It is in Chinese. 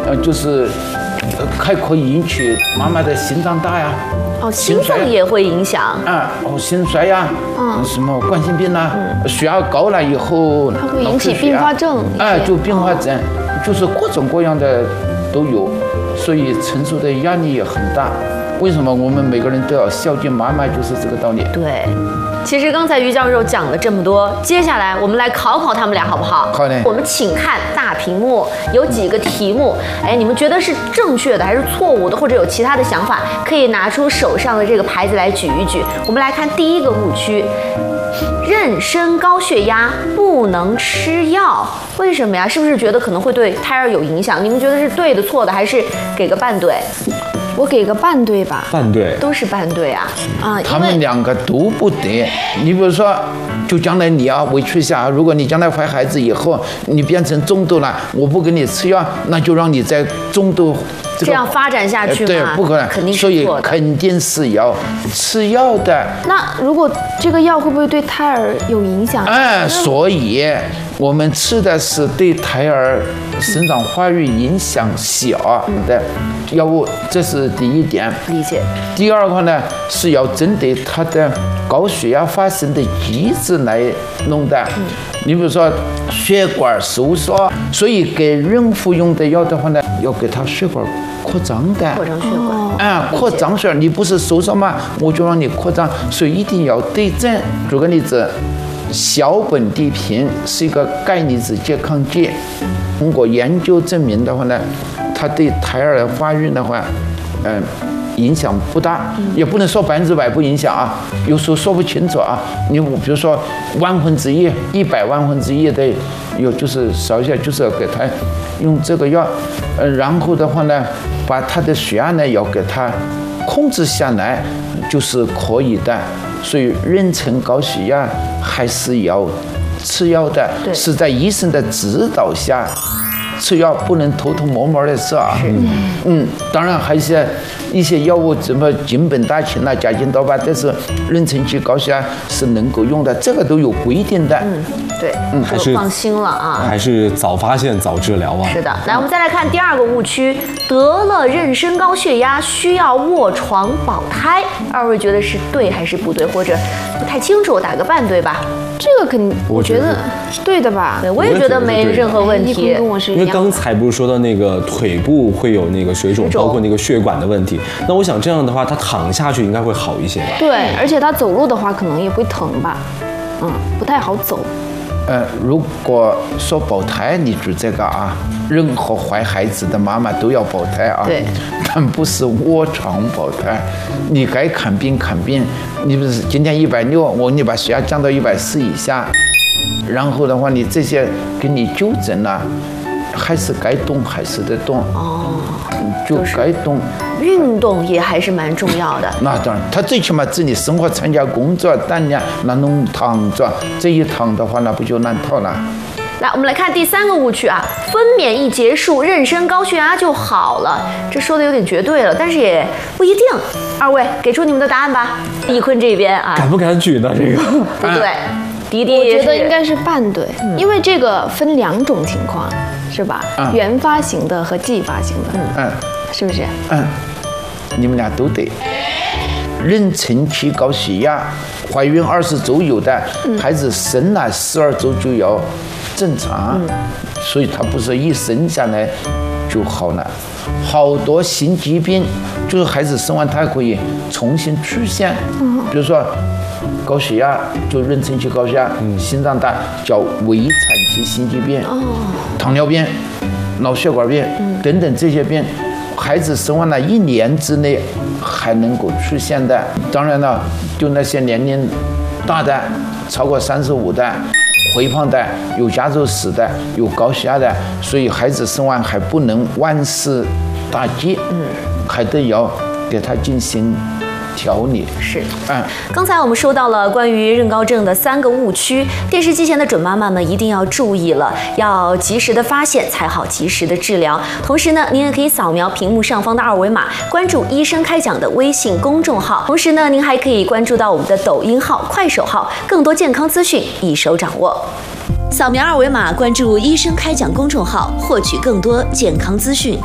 就是还可以引起妈妈的心脏大呀。 哦，心脏也会影响。 心衰呀，什么冠心病啦，血压高了以后， 它会引起并发症。 就并发症，就是各种各样的都有，所以承受的压力也很大。为什么我们每个人都要孝敬妈妈，就是这个道理。 对。其实刚才于教授讲了这么多，接下来我们来考考他们俩好不好？ 好嘞。 我们请看大屏幕，有几个题目，你们觉得是正确的还是错误的，或者有其他的想法，可以拿出手上的这个牌子来举一举。我们来看第一个误区：妊娠高血压不能吃药，为什么呀？是不是觉得可能会对胎儿有影响？你们觉得是对的、错的，还是给个半对？ 我给个半对吧。 半对， 都是半对啊。 他们两个都不对。你比如说，就将来你要委屈一下，如果你将来怀孩子以后，你变成中度了，我不给你吃药，那就让你在中度这样发展下去吗？ 对，不可能， 肯定是错的。 所以肯定是要吃药的。 那如果这个药会不会对胎儿有影响？ 所以我们吃的是对胎儿生长发育影响小的药物，这是第一点。 理解。 第二个呢，是要针对他的高血压发生的机制来弄的。你比如说血管收缩，所以给人服用的药的话呢，要给他血管扩张的。 扩张血管。 扩张血，你不是收缩吗？我就让你扩张，所以一定要对症。举个例子，小苯地平是一个钙离子拮抗剂，通过研究证明的话呢，它对胎儿的发育的话，影响不大，也不能说100%不影响啊，有时候说不清楚啊。你比如说1/1000、100万分之一的有，就是少一下，就是要给他用这个药，然后的话呢，把他的血压呢要给他控制下来，就是可以的。所以妊娠高血压还是要吃药的，是在医生的指导下吃药，不能偷偷摸摸的吃啊。当然还是一些药物，什么金苯大嗪啦、甲金多巴，但是妊娠期高血压是能够用的，这个都有规定的。 对， 还是放心了啊。 还是早发现早治疗啊。 是的，来我们再来看第二个误区：得了妊娠高血压需要卧床保胎，二位觉得是对还是不对，或者不太清楚，打个半对吧？ 这个肯定，我觉得对的吧？ 对，我也觉得没任何问题。 跟我是一因样。 为刚才不是说到那个腿部会有那个水肿，包括那个血管的问题，那我想这样的话，他躺下去应该会好一些吧？ 对，而且他走路的话可能也会疼吧，不太好走。 如果说保胎，你举这个啊，任何怀孩子的妈妈都要保胎啊， 对， 但不是卧床保胎。你该看病看病，你不是今天160，你把血压降到140以下，然后的话，你这些给你纠正了，还是该动还是得动。就该动。 运动也还是蛮重要的。 那当然，他最起码自己生活、参加工作、锻炼，那弄躺着，这一躺的话，那不就烂套了？ 来，我们来看第三个误区啊，分娩一结束，妊娠高血压就好了，这说的有点绝对了，但是也不一定。二位给出你们的答案吧。易坤这边啊， 敢不敢举呢？这个不对，迪迪我觉得应该是半对，因为这个分2种情况，是吧？原发型的和继发型的，是不是？ 你们俩都对。妊娠期高血压，怀孕20周有的，孩子生了12周就要正常，所以它不是一生下来就好了。好多新疾病就是孩子生完他可以重新出现，比如说高血压，就妊娠期高血压，心脏大叫围产期心肌病，糖尿病、脑血管病等等这些病。孩子生完了1年之内还能够出现的，当然了，就那些年龄大的，超过35的，肥胖的，有家族史的，有高血压的，所以孩子生完还不能万事大吉，还得要给他进行调理。 是，刚才我们说到了关于妊高症的3个误区，电视机前的准妈妈们一定要注意了，要及时的发现才好及时的治疗。同时呢，您也可以扫描屏幕上方的2维码，关注医生开讲的微信公众号。同时呢，您还可以关注到我们的抖音号、快手号，更多健康资讯一手掌握。扫描2维码，关注医生开讲公众号，获取更多健康资讯。